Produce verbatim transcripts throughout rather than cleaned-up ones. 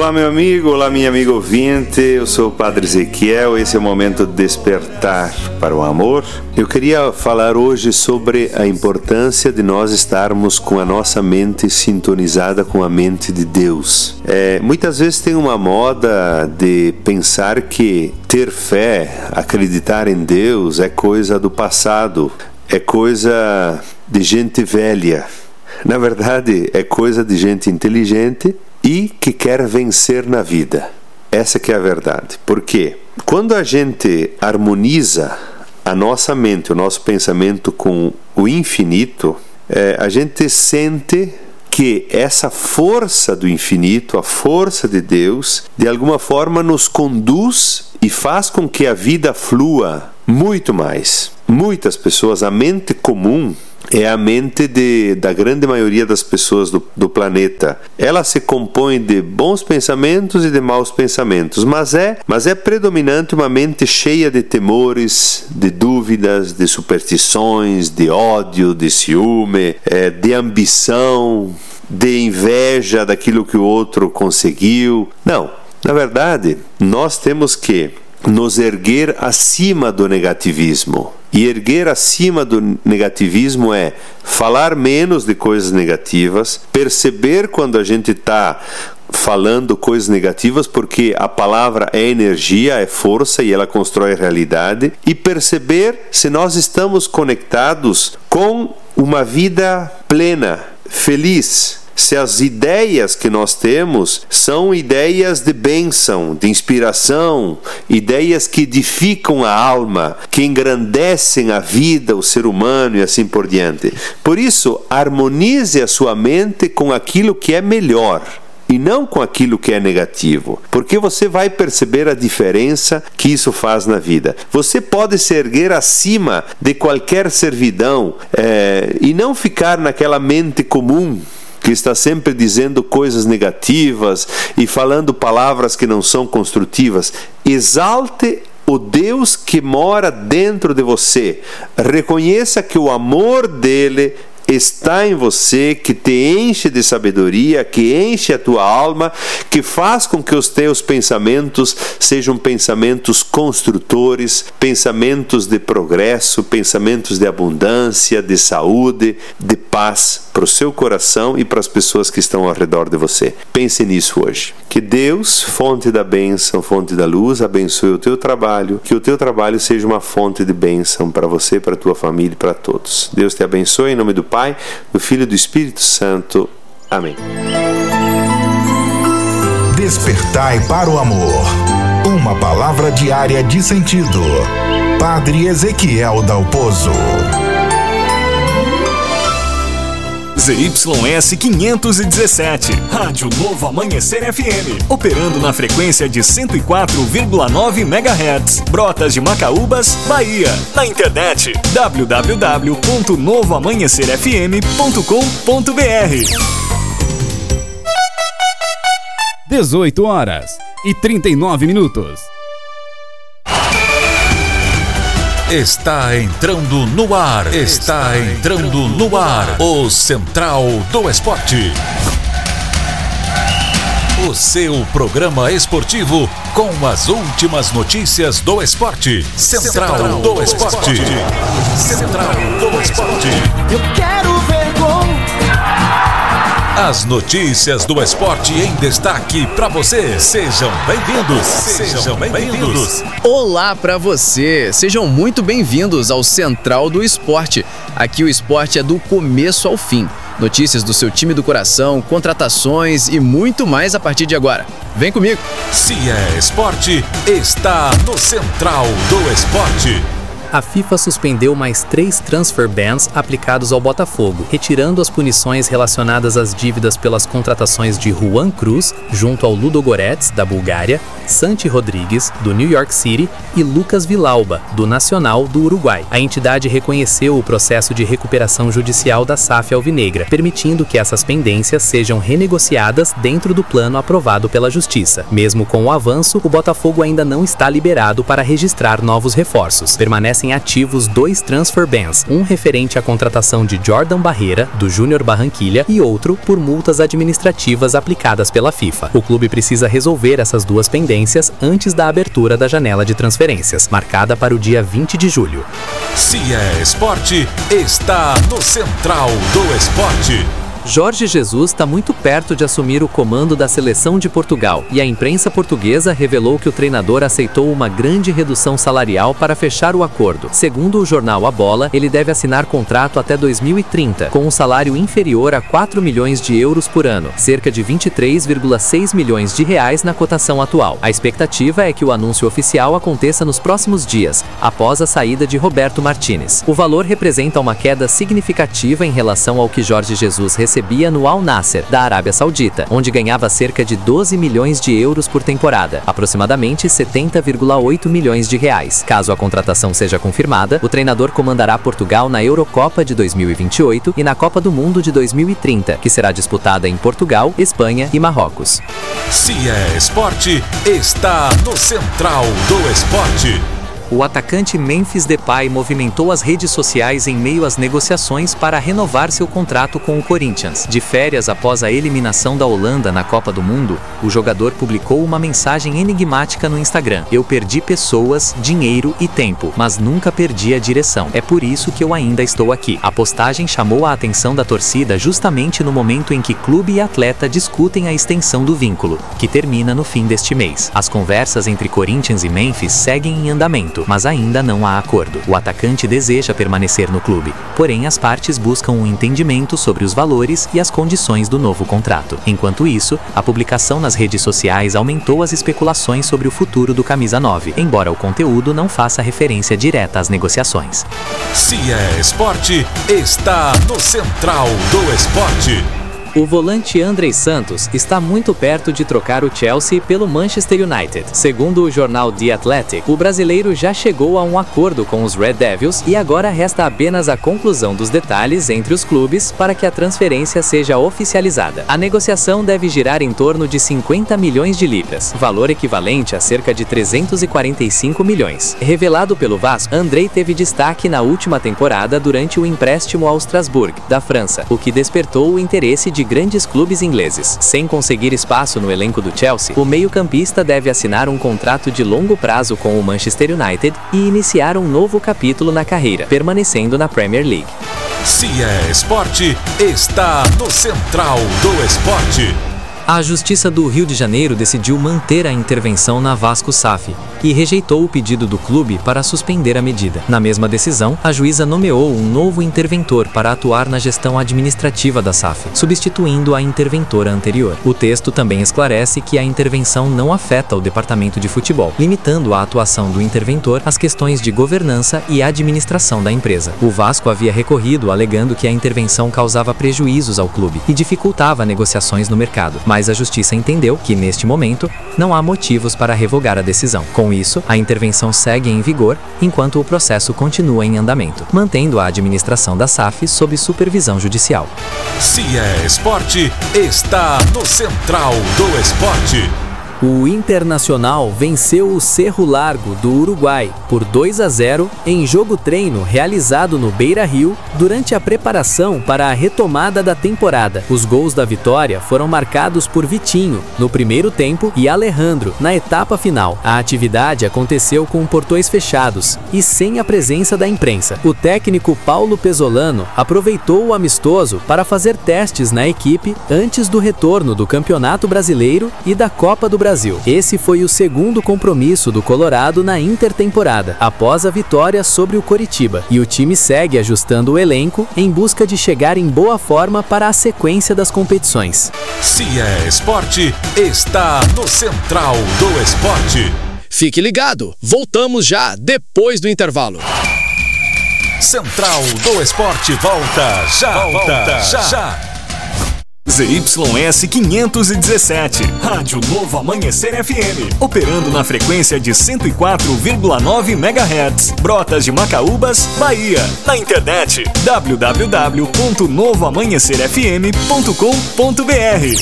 Olá, meu amigo, olá, minha amiga ouvinte, eu sou o Padre Ezequiel, esse é o momento de despertar para o amor. Eu queria falar hoje sobre a importância de nós estarmos com a nossa mente sintonizada com a mente de Deus. É, muitas vezes tem uma moda de pensar que ter fé, acreditar em Deus é coisa do passado, é coisa de gente velha. Na verdade, é coisa de gente inteligente e que quer vencer na vida. Essa que é a verdade. Por quê? Quando a gente harmoniza a nossa mente, o nosso pensamento com o infinito, é, a gente sente que essa força do infinito, a força de Deus, de alguma forma nos conduz e faz com que a vida flua muito mais. Muitas pessoas, a mente comum é a mente de, da grande maioria das pessoas do, do planeta. Ela se compõe de bons pensamentos e de maus pensamentos, mas é, mas é predominante uma mente cheia de temores, de dúvidas, de superstições, de ódio, de ciúme, é, de ambição, de inveja daquilo que o outro conseguiu. Não, na verdade, nós temos que nos erguer acima do negativismo. E erguer acima do negativismo é falar menos de coisas negativas, perceber quando a gente está falando coisas negativas, porque a palavra é energia, é força e ela constrói realidade, e perceber se nós estamos conectados com uma vida plena, feliz. Se as ideias que nós temos são ideias de bênção, de inspiração, ideias que edificam a alma, que engrandecem a vida, o ser humano e assim por diante. Por isso, harmonize a sua mente com aquilo que é melhor e não com aquilo que é negativo, porque você vai perceber a diferença que isso faz na vida. Você pode se erguer acima de qualquer servidão é, e não ficar naquela mente comum que está sempre dizendo coisas negativas e falando palavras que não são construtivas. Exalte o Deus que mora dentro de você. Reconheça que o amor dele está em você, que te enche de sabedoria, que enche a tua alma, que faz com que os teus pensamentos sejam pensamentos construtores, pensamentos de progresso, pensamentos de abundância, de saúde, de paz para o seu coração e para as pessoas que estão ao redor de você. Pense nisso hoje. Que Deus, fonte da bênção, fonte da luz, abençoe o teu trabalho, que o teu trabalho seja uma fonte de bênção para você, para a tua família e para todos. Deus te abençoe em nome do Pai, do Filho e do Espírito Santo. Amém. Despertai para o amor. Uma palavra diária de sentido. Padre Ezequiel Dalpozo. Z Y S quinhentos e dezessete, Rádio Novo Amanhecer F M, operando na frequência de cento e quatro vírgula nove megahertz, Brotas de Macaúbas, Bahia. Na internet, w w w ponto novo amanhecer f m ponto com ponto b r. dezoito horas e trinta e nove minutos. Está entrando no ar, está entrando no ar, o Central do Esporte. O seu programa esportivo com as últimas notícias do esporte. Central do Esporte. Central do Esporte. Eu quero ver gol. As notícias do esporte em destaque para você. Sejam bem-vindos. Sejam bem-vindos. Olá para você. Sejam muito bem-vindos ao Central do Esporte. Aqui o esporte é do começo ao fim. Notícias do seu time do coração, contratações e muito mais a partir de agora. Vem comigo. Se é esporte, está no Central do Esporte. A FIFA suspendeu mais três transfer bans aplicados ao Botafogo, retirando as punições relacionadas às dívidas pelas contratações de Juan Cruz, junto ao Ludogorets, da Bulgária, Santi Rodrigues, do New York City, e Lucas Villalba, do Nacional, do Uruguai. A entidade reconheceu o processo de recuperação judicial da S A F alvinegra, permitindo que essas pendências sejam renegociadas dentro do plano aprovado pela Justiça. Mesmo com o avanço, o Botafogo ainda não está liberado para registrar novos reforços. Permanecem permanecem ativos dois transfer bans, um referente à contratação de Jordan Barreira, do Júnior Barranquilla, e outro por multas administrativas aplicadas pela FIFA. O clube precisa resolver essas duas pendências antes da abertura da janela de transferências, marcada para o dia vinte de julho. Se é esporte, está no Central do Esporte. Jorge Jesus está muito perto de assumir o comando da seleção de Portugal, e a imprensa portuguesa revelou que o treinador aceitou uma grande redução salarial para fechar o acordo. Segundo o jornal A Bola, ele deve assinar contrato até dois mil e trinta, com um salário inferior a quatro milhões de euros por ano, cerca de vinte e três vírgula seis milhões de reais na cotação atual. A expectativa é que o anúncio oficial aconteça nos próximos dias, após a saída de Roberto Martínez. O valor representa uma queda significativa em relação ao que Jorge Jesus recebeu recebia no Al Nassr, da Arábia Saudita, onde ganhava cerca de doze milhões de euros por temporada, aproximadamente setenta vírgula oito milhões de reais. Caso a contratação seja confirmada, o treinador comandará Portugal na Eurocopa de dois mil e vinte e oito e na Copa do Mundo de dois mil e trinta, que será disputada em Portugal, Espanha e Marrocos. Se é esporte, está no Central do Esporte. O atacante Memphis Depay movimentou as redes sociais em meio às negociações para renovar seu contrato com o Corinthians. De férias após a eliminação da Holanda na Copa do Mundo, o jogador publicou uma mensagem enigmática no Instagram: "Eu perdi pessoas, dinheiro e tempo, mas nunca perdi a direção. É por isso que eu ainda estou aqui." A postagem chamou a atenção da torcida justamente no momento em que clube e atleta discutem a extensão do vínculo, que termina no fim deste mês. As conversas entre Corinthians e Memphis seguem em andamento, mas ainda não há acordo. O atacante deseja permanecer no clube, porém as partes buscam um entendimento sobre os valores e as condições do novo contrato. Enquanto isso, a publicação nas redes sociais aumentou as especulações sobre o futuro do camisa nove, embora o conteúdo não faça referência direta às negociações. Se é esporte, está no Central do Esporte. O volante Andrei Santos está muito perto de trocar o Chelsea pelo Manchester United. Segundo o jornal The Athletic, o brasileiro já chegou a um acordo com os Red Devils e agora resta apenas a conclusão dos detalhes entre os clubes para que a transferência seja oficializada. A negociação deve girar em torno de cinquenta milhões de libras, valor equivalente a cerca de trezentos e quarenta e cinco milhões. Revelado pelo Vasco, Andrei teve destaque na última temporada durante o empréstimo ao Strasbourg, da França, o que despertou o interesse de grandes clubes ingleses. Sem conseguir espaço no elenco do Chelsea, o meio-campista deve assinar um contrato de longo prazo com o Manchester United e iniciar um novo capítulo na carreira, permanecendo na Premier League. Se é esporte, está no Central do Esporte. A Justiça do Rio de Janeiro decidiu manter a intervenção na Vasco S A F e rejeitou o pedido do clube para suspender a medida. Na mesma decisão, a juíza nomeou um novo interventor para atuar na gestão administrativa da S A F, substituindo a interventora anterior. O texto também esclarece que a intervenção não afeta o departamento de futebol, limitando a atuação do interventor às questões de governança e administração da empresa. O Vasco havia recorrido alegando que a intervenção causava prejuízos ao clube e dificultava negociações no mercado, mas a justiça entendeu que, neste momento, não há motivos para revogar a decisão. Com isso, a intervenção segue em vigor, enquanto o processo continua em andamento, mantendo a administração da S A F sob supervisão judicial. Se é esporte, está no Central do Esporte. O Internacional venceu o Cerro Largo do Uruguai por dois a zero em jogo-treino realizado no Beira-Rio durante a preparação para a retomada da temporada. Os gols da vitória foram marcados por Vitinho no primeiro tempo e Alejandro na etapa final. A atividade aconteceu com portões fechados e sem a presença da imprensa. O técnico Paulo Pesolano aproveitou o amistoso para fazer testes na equipe antes do retorno do Campeonato Brasileiro e da Copa do Brasil. Esse foi o segundo compromisso do Colorado na intertemporada, após a vitória sobre o Coritiba, e o time segue ajustando o elenco em busca de chegar em boa forma para a sequência das competições. Se é esporte, está no Central do Esporte. Fique ligado, voltamos já depois do intervalo. Central do Esporte volta já, volta já. já. Z Y S quinhentos e dezessete, Rádio Novo Amanhecer F M, operando na frequência de cento e quatro vírgula nove megahertz, Brotas de Macaúbas, Bahia. Na internet, w w w ponto novo amanhecer f m ponto com ponto b r.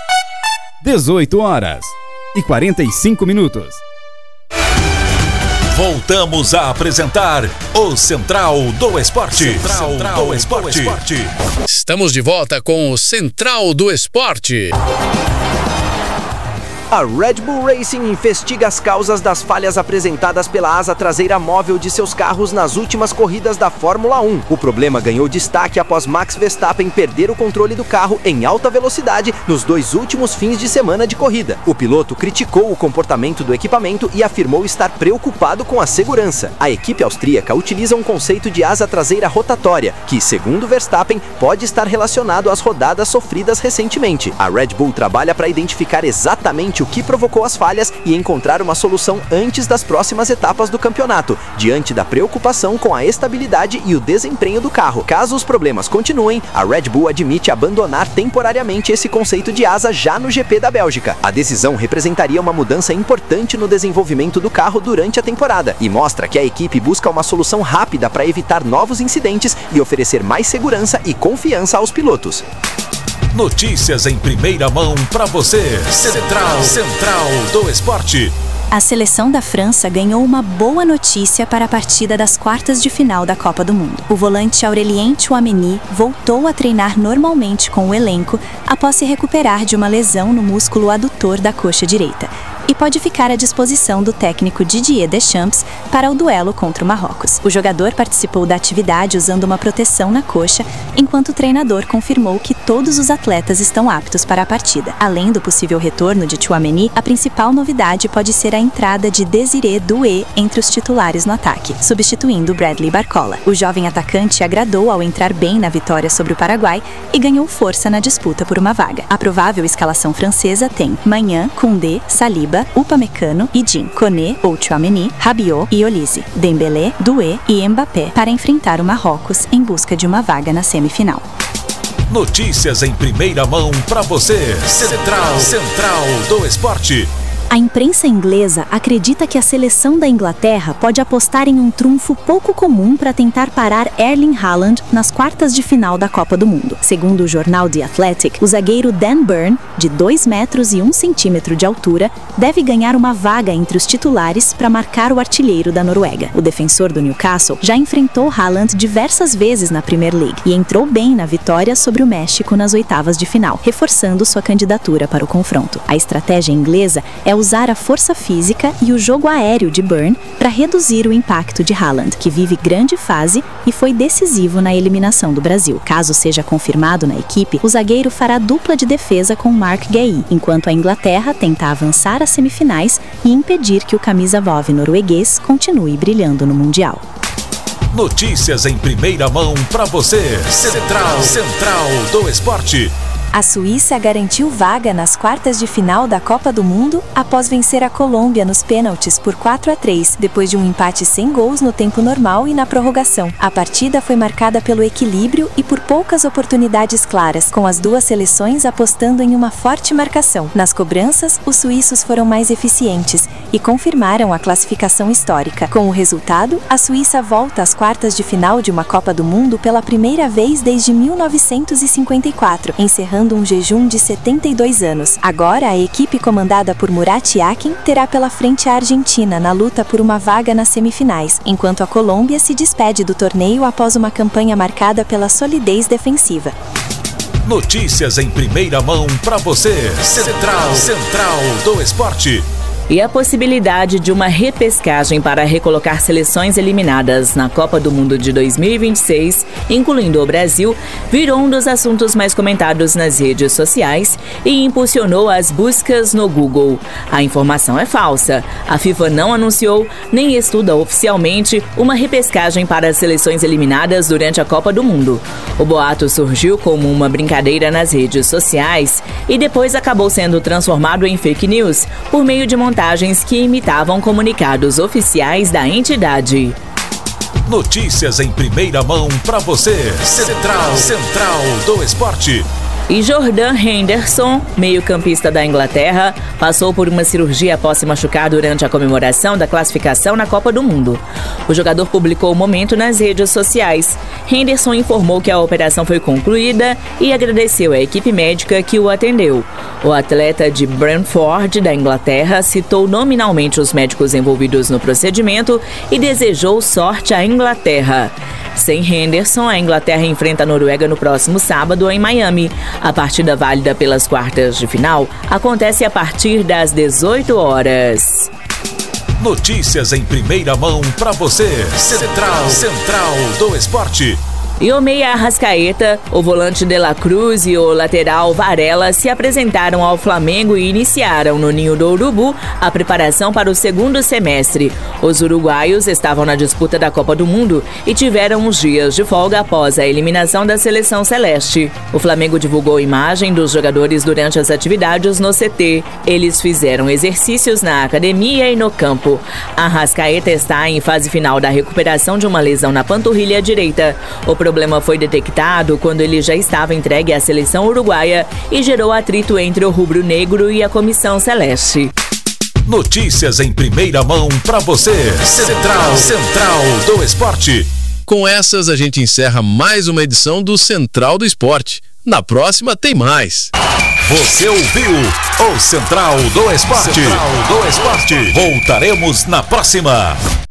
dezoito horas e quarenta e cinco minutos. Voltamos a apresentar o Central do Esporte. Central, Central do Esporte. Esporte. Estamos de volta com o Central do Esporte. A Red Bull Racing investiga as causas das falhas apresentadas pela asa traseira móvel de seus carros nas últimas corridas da Fórmula um. O problema ganhou destaque após Max Verstappen perder o controle do carro em alta velocidade nos dois últimos fins de semana de corrida. O piloto criticou o comportamento do equipamento e afirmou estar preocupado com a segurança. A equipe austríaca utiliza um conceito de asa traseira rotatória, que, segundo Verstappen, pode estar relacionado às rodadas sofridas recentemente. A Red Bull trabalha para identificar exatamente o que provocou as falhas e encontrar uma solução antes das próximas etapas do campeonato, diante da preocupação com a estabilidade e o desempenho do carro. Caso os problemas continuem, a Red Bull admite abandonar temporariamente esse conceito de asa já no G P da Bélgica. A decisão representaria uma mudança importante no desenvolvimento do carro durante a temporada e mostra que a equipe busca uma solução rápida para evitar novos incidentes e oferecer mais segurança e confiança aos pilotos. Notícias em primeira mão para você. Central, Central do Esporte. A seleção da França ganhou uma boa notícia para a partida das quartas de final da Copa do Mundo. O volante Aurélien Tchouaméni voltou a treinar normalmente com o elenco após se recuperar de uma lesão no músculo adutor da coxa direita e pode ficar à disposição do técnico Didier Deschamps para o duelo contra o Marrocos. O jogador participou da atividade usando uma proteção na coxa, enquanto o treinador confirmou que todos os atletas estão aptos para a partida. Além do possível retorno de Tchouaméni, a principal novidade pode ser a entrada de Désiré Doué entre os titulares no ataque, substituindo Bradley Barcola. O jovem atacante agradou ao entrar bem na vitória sobre o Paraguai e ganhou força na disputa por uma vaga. A provável escalação francesa tem Maignan, Koundé, Saliba, Upamecano, Idin, Koné ou Tchouaméni, Rabiot e Olise, Dembélé, Doué e Mbappé para enfrentar o Marrocos em busca de uma vaga na semifinal. Notícias em primeira mão para você. Central, Central do Esporte. A imprensa inglesa acredita que a seleção da Inglaterra pode apostar em um trunfo pouco comum para tentar parar Erling Haaland nas quartas de final da Copa do Mundo. Segundo o jornal The Athletic, o zagueiro Dan Burn, de dois metros e um centímetro de altura, deve ganhar uma vaga entre os titulares para marcar o artilheiro da Noruega. O defensor do Newcastle já enfrentou Haaland diversas vezes na Premier League e entrou bem na vitória sobre o México nas oitavas de final, reforçando sua candidatura para o confronto. A estratégia inglesa é usar a força física e o jogo aéreo de Burn para reduzir o impacto de Haaland, que vive grande fase e foi decisivo na eliminação do Brasil. Caso seja confirmado na equipe, o zagueiro fará dupla de defesa com Mark Guéhi, enquanto a Inglaterra tenta avançar às semifinais e impedir que o camisa nove norueguês continue brilhando no Mundial. Notícias em primeira mão para você. Central, Central do Esporte. A Suíça garantiu vaga nas quartas de final da Copa do Mundo após vencer a Colômbia nos pênaltis por quatro a três, depois de um empate sem gols no tempo normal e na prorrogação. A partida foi marcada pelo equilíbrio e por poucas oportunidades claras, com as duas seleções apostando em uma forte marcação. Nas cobranças, os suíços foram mais eficientes e confirmaram a classificação histórica. Com o resultado, a Suíça volta às quartas de final de uma Copa do Mundo pela primeira vez desde mil novecentos e cinquenta e quatro, encerrando um jejum de setenta e dois anos. Agora, a equipe comandada por Murat Yakin terá pela frente a Argentina na luta por uma vaga nas semifinais, enquanto a Colômbia se despede do torneio após uma campanha marcada pela solidez defensiva. Notícias em primeira mão para você. Central, Central do Esporte. E a possibilidade de uma repescagem para recolocar seleções eliminadas na Copa do Mundo de dois mil e vinte e seis, incluindo o Brasil, virou um dos assuntos mais comentados nas redes sociais e impulsionou as buscas no Google. A informação é falsa. A FIFA não anunciou nem estuda oficialmente uma repescagem para as seleções eliminadas durante a Copa do Mundo. O boato surgiu como uma brincadeira nas redes sociais e depois acabou sendo transformado em fake news por meio de montagens que imitavam comunicados oficiais da entidade. Notícias em primeira mão para você. Central, Central do Esporte. E Jordan Henderson, meio-campista da Inglaterra, passou por uma cirurgia após se machucar durante a comemoração da classificação na Copa do Mundo. O jogador publicou o momento nas redes sociais. Henderson informou que a operação foi concluída e agradeceu à equipe médica que o atendeu. O atleta de Brentford, da Inglaterra, citou nominalmente os médicos envolvidos no procedimento e desejou sorte à Inglaterra. Sem Henderson, a Inglaterra enfrenta a Noruega no próximo sábado em Miami. A partida válida pelas quartas de final acontece a partir das dezoito horas. Notícias em primeira mão para você. Central, Central do Esporte. E o meia Arrascaeta, o volante De La Cruz e o lateral Varela se apresentaram ao Flamengo e iniciaram no Ninho do Urubu a preparação para o segundo semestre. Os uruguaios estavam na disputa da Copa do Mundo e tiveram uns dias de folga após a eliminação da seleção celeste. O Flamengo divulgou imagem dos jogadores durante as atividades no C T. Eles fizeram exercícios na academia e no campo. Arrascaeta está em fase final da recuperação de uma lesão na panturrilha direita. O O problema foi detectado quando ele já estava entregue à seleção uruguaia e gerou atrito entre o rubro-negro e a comissão celeste. Notícias em primeira mão para você. Central, Central do Esporte. Com essas a gente encerra mais uma edição do Central do Esporte. Na próxima tem mais. Você ouviu o Central do Esporte. Central do Esporte. Voltaremos na próxima.